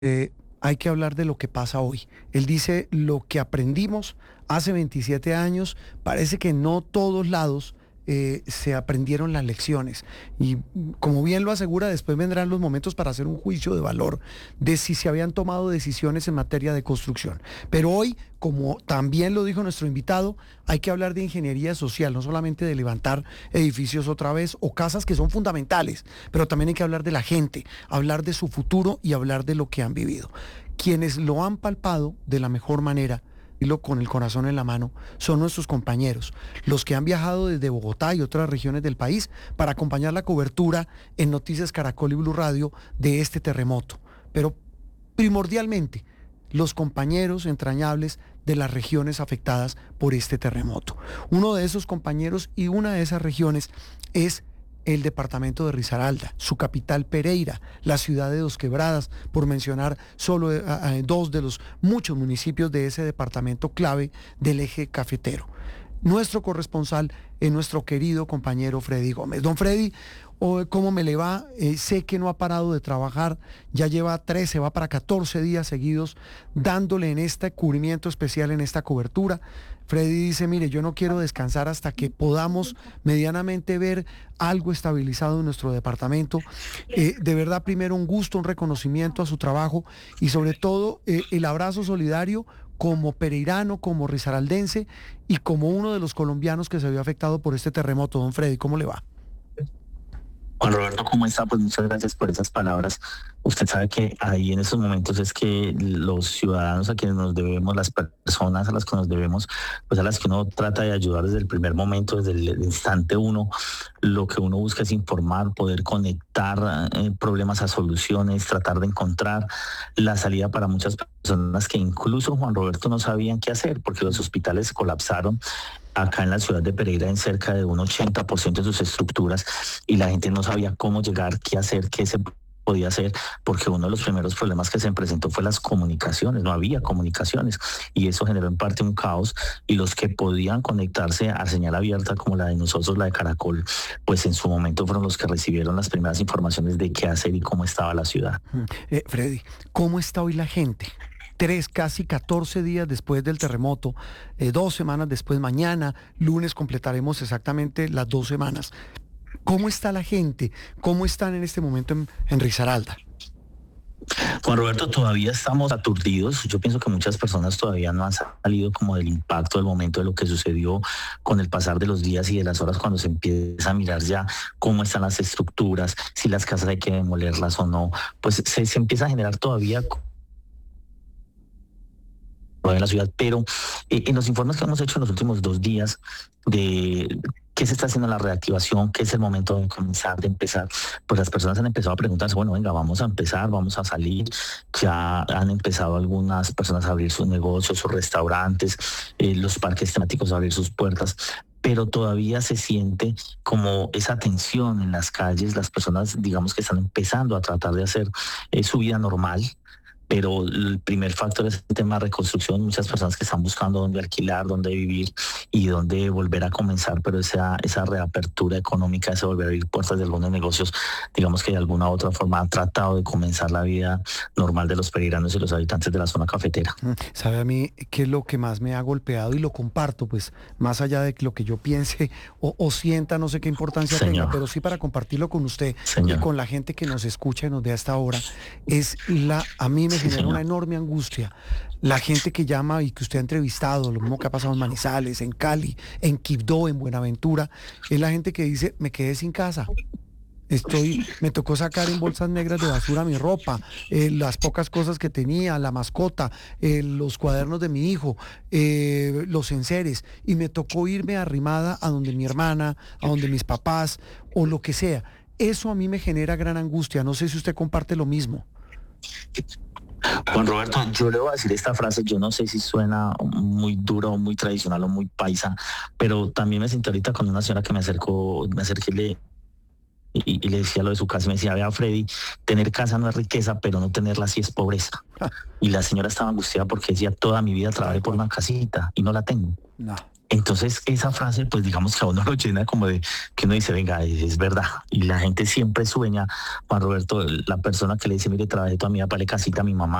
hay que hablar de lo que pasa hoy. Él dice, lo que aprendimos hace 27 años, parece que no todos lados se aprendieron las lecciones. Y como bien lo asegura, después vendrán los momentos para hacer un juicio de valor de si se habían tomado decisiones en materia de construcción. Pero hoy, como también lo dijo nuestro invitado, hay que hablar de ingeniería social, no solamente de levantar edificios otra vez o casas que son fundamentales, pero también hay que hablar de la gente, hablar de su futuro y hablar de lo que han vivido. Quienes lo han palpado de la mejor manera, y lo con el corazón en la mano, son nuestros compañeros, los que han viajado desde Bogotá y otras regiones del país para acompañar la cobertura en Noticias Caracol y Blue Radio de este terremoto. Pero primordialmente, los compañeros entrañables de las regiones afectadas por este terremoto. Uno de esos compañeros y una de esas regiones es el departamento de Risaralda, su capital Pereira, la ciudad de Dos Quebradas, por mencionar solo dos de los muchos municipios de ese departamento clave del eje cafetero. Nuestro corresponsal es nuestro querido compañero Freddy Gómez. Don Freddy, ¿cómo me le va? Sé que no ha parado de trabajar, ya lleva 13, va para 14 días seguidos dándole en este cubrimiento especial, en esta cobertura. Freddy dice, mire, yo no quiero descansar hasta que podamos medianamente ver algo estabilizado en nuestro departamento. De verdad, primero un gusto, un reconocimiento a su trabajo y sobre todo el abrazo solidario como pereirano, como risaraldense y como uno de los colombianos que se vio afectado por este terremoto. Don Freddy, ¿cómo le va? Juan Roberto, ¿cómo está? Pues muchas gracias por esas palabras. Usted sabe que ahí en esos momentos es que los ciudadanos a quienes nos debemos, las personas a las que nos debemos, pues a las que uno trata de ayudar desde el primer momento, desde el instante uno, lo que uno busca es informar, poder conectar problemas a soluciones, tratar de encontrar la salida para muchas personas que incluso, Juan Roberto, no sabían qué hacer porque los hospitales colapsaron acá en la ciudad de Pereira en cerca de un 80% de sus estructuras y la gente no sabía cómo llegar, qué hacer, qué se podía hacer, porque uno de los primeros problemas que se presentó fue las comunicaciones, no había comunicaciones y eso generó en parte un caos y los que podían conectarse a señal abierta como la de nosotros, la de Caracol, pues en su momento fueron los que recibieron las primeras informaciones de qué hacer y cómo estaba la ciudad. Freddy, ¿cómo está hoy la gente? Casi 14 días después del terremoto, 2 semanas después, mañana, lunes, completaremos exactamente las 2 semanas. ¿Cómo está la gente? ¿Cómo están en este momento en Risaralda? Juan Roberto, todavía estamos aturdidos. Yo pienso que muchas personas todavía no han salido como del impacto del momento de lo que sucedió con el pasar de los días y de las horas cuando se empieza a mirar ya cómo están las estructuras, si las casas hay que demolerlas o no. Pues se empieza a generar todavía en la ciudad, pero en los informes que hemos hecho en los últimos 2 días de qué se está haciendo en la reactivación, qué es el momento de comenzar, de empezar, pues las personas han empezado a preguntarse, bueno, venga, vamos a empezar, vamos a salir, ya han empezado algunas personas a abrir sus negocios, sus restaurantes, los parques temáticos a abrir sus puertas, pero todavía se siente como esa tensión en las calles, las personas, digamos que están empezando a tratar de hacer su vida normal, pero el primer factor es el tema de reconstrucción, muchas personas que están buscando dónde alquilar, dónde vivir y dónde volver a comenzar, pero esa reapertura económica, ese volver a abrir puertas de algunos negocios, digamos que de alguna u otra forma han tratado de comenzar la vida normal de los pereiranos y los habitantes de la zona cafetera. ¿Sabe a mí qué es lo que más me ha golpeado? Y lo comparto, pues, más allá de lo que yo piense o sienta, no sé qué importancia tenga, pero sí para compartirlo con usted y con la gente que nos escucha y nos ve hasta ahora, a mí me genera una enorme angustia. La gente que llama y que usted ha entrevistado, lo mismo que ha pasado en Manizales, en Cali, en Quibdó, en Buenaventura, es la gente que dice, me quedé sin casa. Me tocó sacar en bolsas negras de basura mi ropa, las pocas cosas que tenía, la mascota, los cuadernos de mi hijo, los enseres, y me tocó irme arrimada a donde mi hermana, a donde mis papás, o lo que sea. Eso a mí me genera gran angustia. No sé si usted comparte lo mismo. Juan Roberto, yo le voy a decir esta frase, yo no sé si suena muy duro, muy tradicional o muy paisa, pero también me senté ahorita con una señora que me acerqué y le decía lo de su casa y me decía, vea Freddy, tener casa no es riqueza, pero no tenerla sí es pobreza. Y la señora estaba angustiada porque decía, toda mi vida trabajé por una casita y no la tengo. No. Entonces esa frase, pues digamos que a uno lo llena como de que uno dice, venga, es verdad. Y la gente siempre sueña, Juan Roberto, la persona que le dice, mire, trabajé toda mi vida para casita a mi mamá,